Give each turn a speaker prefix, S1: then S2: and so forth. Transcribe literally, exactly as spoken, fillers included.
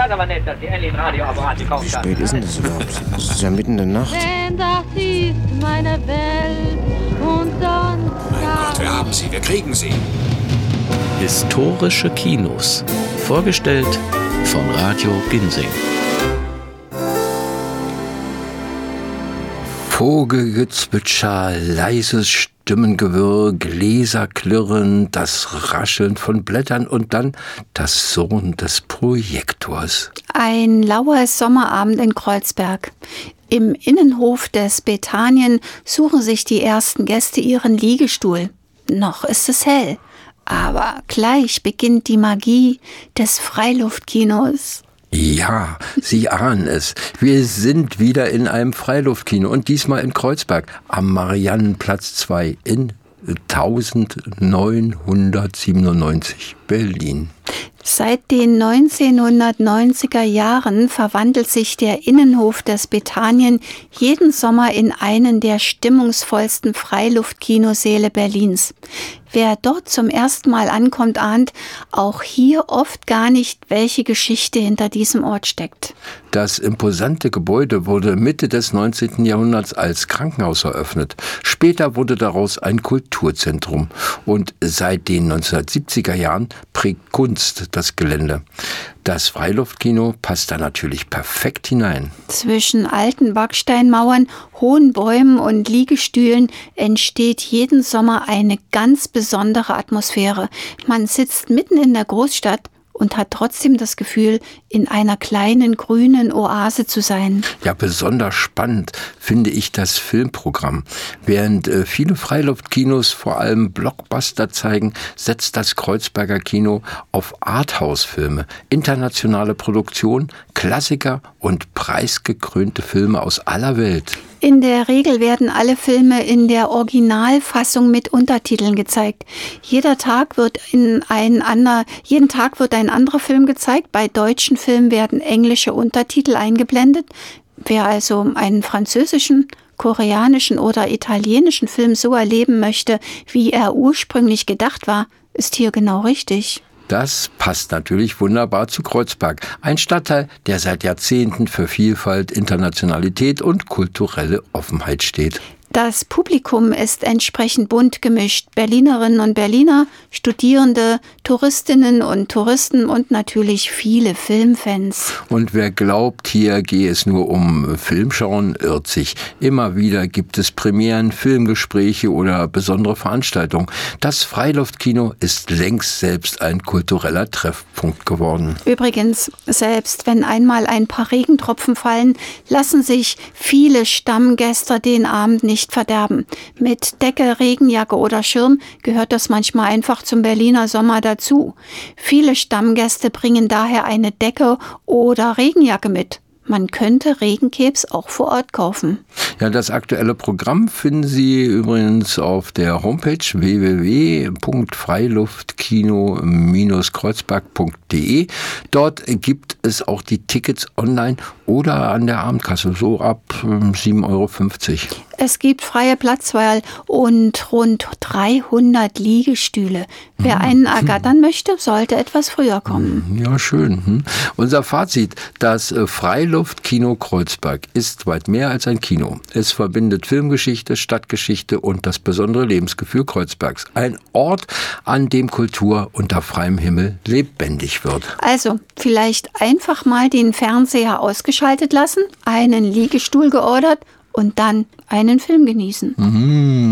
S1: Das ist aber nett, dass die endlich ein Radioapparat gekauft haben.
S2: Wie spät ist denn das überhaupt? Es ist ja mitten in der Nacht.
S3: Denn das ist meine Welt und sonst...
S4: Mein Gott, wir haben sie, wir kriegen sie.
S5: Historische Kinos. Vorgestellt von Radio Ginsing.
S6: Vogelgezwitscher, leises Stimmengewirr, Gläser klirren, das Rascheln von Blättern und dann das Surren des Projektors.
S7: Ein lauer Sommerabend in Kreuzberg. Im Innenhof des Bethanien suchen sich die ersten Gäste ihren Liegestuhl. Noch ist es hell, aber gleich beginnt die Magie des Freiluftkinos.
S6: Ja, Sie ahnen es. Wir sind wieder in einem Freiluftkino und diesmal in Kreuzberg am Mariannenplatz zwei in neunzehnhundertsiebenundneunzig, Berlin.
S7: Seit den neunzehnhundertneunziger Jahren verwandelt sich der Innenhof des Bethanien jeden Sommer in einen der stimmungsvollsten Freiluftkinosäle Berlins. Wer dort zum ersten Mal ankommt, ahnt auch hier oft gar nicht, welche Geschichte hinter diesem Ort steckt.
S6: Das imposante Gebäude wurde Mitte des neunzehnten Jahrhunderts als Krankenhaus eröffnet. Später wurde daraus ein Kulturzentrum. Und seit den neunzehnhundertsiebziger Jahren prägt Kunst das Gelände. Das Freiluftkino passt da natürlich perfekt hinein.
S7: Zwischen alten Backsteinmauern, hohen Bäumen und Liegestühlen entsteht jeden Sommer eine ganz besondere Atmosphäre. Man sitzt mitten in der Großstadt und hat trotzdem das Gefühl, in einer kleinen grünen Oase zu sein.
S6: Ja, besonders spannend finde ich das Filmprogramm. Während äh, viele Freiluftkinos vor allem Blockbuster zeigen, setzt das Kreuzberger Kino auf Arthouse-Filme, internationale Produktion, Klassiker und preisgekrönte Filme aus aller Welt.
S7: In der Regel werden alle Filme in der Originalfassung mit Untertiteln gezeigt. Jeder Tag wird in ein anderer, jeden Tag wird ein anderer Film gezeigt. Bei deutschen Filmen werden englische Untertitel eingeblendet. Wer also einen französischen, koreanischen oder italienischen Film so erleben möchte, wie er ursprünglich gedacht war, ist hier genau richtig.
S6: Das passt natürlich wunderbar zu Kreuzberg, ein Stadtteil, der seit Jahrzehnten für Vielfalt, Internationalität und kulturelle Offenheit steht.
S7: Das Publikum ist entsprechend bunt gemischt. Berlinerinnen und Berliner, Studierende, Touristinnen und Touristen und natürlich viele Filmfans.
S6: Und wer glaubt, hier gehe es nur um Filmschauen, irrt sich. Immer wieder gibt es Premieren, Filmgespräche oder besondere Veranstaltungen. Das Freiluftkino ist längst selbst ein kultureller Treffpunkt geworden.
S7: Übrigens, selbst wenn einmal ein paar Regentropfen fallen, lassen sich viele Stammgäste den Abend nicht verderben. Mit Decke, Regenjacke oder Schirm gehört das manchmal einfach zum Berliner Sommer dazu. Viele Stammgäste bringen daher eine Decke oder Regenjacke mit. Man könnte Regencapes auch vor Ort kaufen.
S6: Ja, das aktuelle Programm finden Sie übrigens auf der Homepage w w w punkt freiluftkino kreuzberg punkt d e. Dort gibt es auch die Tickets online oder an der Abendkasse, so ab sieben Euro fünfzig.
S7: Es gibt freie Platzwahl und rund dreihundert Liegestühle. Wer einen ergattern möchte, sollte etwas früher kommen.
S6: Ja, schön. Hm. Unser Fazit: Das Freiluftkino Kreuzberg ist weit mehr als ein Kino. Es verbindet Filmgeschichte, Stadtgeschichte und das besondere Lebensgefühl Kreuzbergs. Ein Ort, an dem Kultur unter freiem Himmel lebendig wird.
S7: Also, vielleicht einfach mal den Fernseher ausgeschaltet lassen, einen Liegestuhl geordert und dann einen Film genießen.
S6: Mhm.